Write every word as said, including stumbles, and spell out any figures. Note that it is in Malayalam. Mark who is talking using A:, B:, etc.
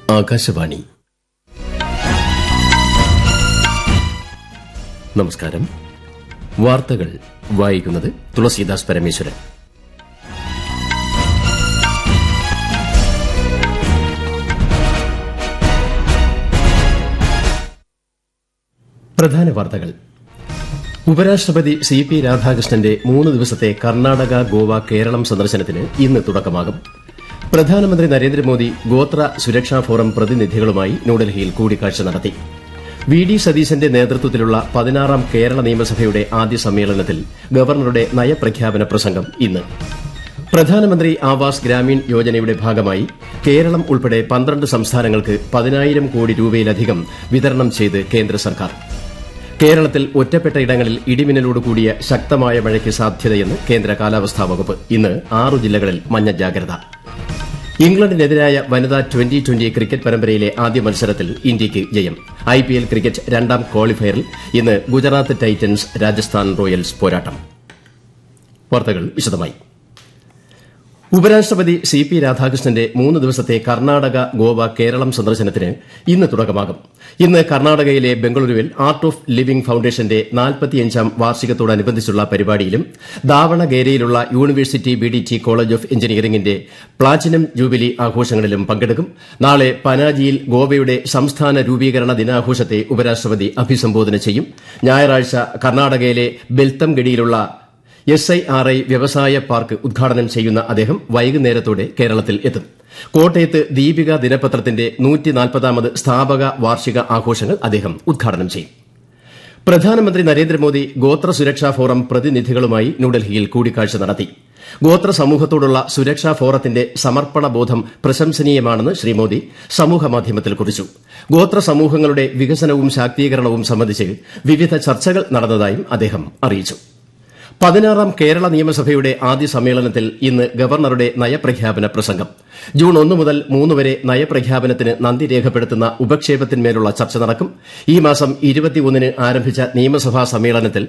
A: ആകാശവാണി. നമസ്കാരം. വാർത്തകൾ വായിക്കുന്നത് തുളസീദാസ് പരമേശ്വരൻ. പ്രധാന വാർത്തകൾ. ഉപരാഷ്ട്രപതി സി പി രാധാകൃഷ്ണന്റെ മൂന്ന് ദിവസത്തെ കർണാടക, ഗോവ, കേരളം സന്ദർശനത്തിന് ഇന്ന് തുടക്കമാകും. പ്രധാനമന്ത്രി നരേന്ദ്രമോദി ഗോത്ര സുരക്ഷാ ഫോറം പ്രതിനിധികളുമായി ന്യൂഡൽഹിയിൽ കൂടിക്കാഴ്ച നടത്തി. വി ഡി സതീശന്റെ നേതൃത്വത്തിലുള്ള പതിനാറാം കേരള നിയമസഭയുടെ ആദ്യ സമ്മേളനത്തിൽ ഗവർണറുടെ നയപ്രഖ്യാപന പ്രസംഗം ഇന്ന്. പ്രധാനമന്ത്രി ആവാസ് ഗ്രാമീൺ യോജനയുടെ ഭാഗമായി കേരളം ഉൾപ്പെടെ പന്ത്രണ്ട് സംസ്ഥാനങ്ങൾക്ക് പതിനായിരം കോടി രൂപയിലധികം വിതരണം ചെയ്ത് കേന്ദ്ര സർക്കാർ. കേരളത്തിൽ ഒറ്റപ്പെട്ട ഇടങ്ങളിൽ ഇടിമിന്നലോട് കൂടിയ ശക്തമായ മഴയ്ക്ക് സാധ്യതയെന്ന് കേന്ദ്ര കാലാവസ്ഥാ വകുപ്പ്. ഇന്ന് ആറു ജില്ലകളിൽ മഞ്ഞ ജാഗ്രത. ഇംഗ്ലണ്ടിനെതിരായ വനിതാ ട്വന്റി ട്വന്റി ക്രിക്കറ്റ് പരമ്പരയിലെ ആദ്യ മത്സരത്തിൽ ഇന്ത്യയ്ക്ക് ജയം. ഐ പി എൽ ക്രിക്കറ്റ് രണ്ടാം ക്വാളിഫയറിൽ ഇന്ന് ഗുജറാത്ത് ടൈറ്റൻസ് രാജസ്ഥാൻ റോയൽസ് പോരാട്ടം. വാർത്തകൾ വിശദമായി. ഉപരാഷ്ട്രപതി സി പി രാധാകൃഷ്ണന്റെ മൂന്ന് ദിവസത്തെ കർണാടക, ഗോവ, കേരളം സന്ദർശനത്തിന് ഇന്ന് തുടക്കമാകും. ഇന്ന് കർണാടകയിലെ ബംഗളൂരുവിൽ ആർട്ട് ഓഫ് ലിവിംഗ് ഫൌണ്ടേഷന്റെ നാൽപ്പത്തിയഞ്ചാം വാർഷികത്തോടനുബന്ധിച്ചുള്ള പരിപാടിയിലും ദാവണഗേരയിലുള്ള university B D T college of എഞ്ചിനീയറിംഗിന്റെ പ്ലാറ്റിനം ജൂബിലി ആഘോഷങ്ങളിലും പങ്കെടുക്കും. നാളെ പനാജിയിൽ ഗോവയുടെ സംസ്ഥാന രൂപീകരണ ദിനാഘോഷത്തെ ഉപരാഷ്ട്രപതി അഭിസംബോധന ചെയ്യും. ഞായറാഴ്ച കർണാടകയിലെ ബെൽത്തംഗഡിയിലുള്ള എസ് ഐ ആർ ഐ വ്യവസായ പാർക്ക് ഉദ്ഘാടനം ചെയ്യുന്ന അദ്ദേഹം വൈകുന്നേരത്തോടെ കേരളത്തിൽ എത്തും. കോട്ടയത്ത് ദീപിക ദിനപത്രത്തിന്റെ നൂറ്റിനാൽപ്പതാമത് സ്ഥാപക വാർഷിക ആഘോഷങ്ങൾ അദ്ദേഹം ഉദ്ഘാടനം ചെയ്യും. പ്രധാനമന്ത്രി നരേന്ദ്രമോദി ഗോത്ര സുരക്ഷാ ഫോറം പ്രതിനിധികളുമായി ന്യൂഡൽഹിയിൽ കൂടിക്കാഴ്ച നടത്തി. ഗോത്ര സമൂഹത്തോടുള്ള സുരക്ഷാ ഫോറത്തിന്റെ സമർപ്പണബോധം പ്രശംസനീയമാണെന്ന് ശ്രീ മോദി സമൂഹമാധ്യമത്തിൽ കുറിച്ചു. ഗോത്ര സമൂഹങ്ങളുടെ വികസനവും ശാക്തീകരണവും സംബന്ധിച്ച് വിവിധ ചർച്ചകൾ നടന്നതായും അദ്ദേഹം അറിയിച്ചു. പതിനാറാം കേരള നിയമസഭയുടെ ആദ്യ സമ്മേളനത്തിൽ ഇന്ന് ഗവർണറുടെ നയപ്രഖ്യാപന പ്രസംഗം. ജൂൺ ഒന്ന് മുതൽ മൂന്ന് വരെ നയപ്രഖ്യാപനത്തിന് നന്ദി രേഖപ്പെടുത്തുന്ന ഉപക്ഷേപത്തിന്മേലുള്ള ചർച്ച നടക്കും. ഈ മാസം ഇരുപത്തിയൊന്നിന് ആരംഭിച്ച നിയമസഭാ സമ്മേളനത്തിൽ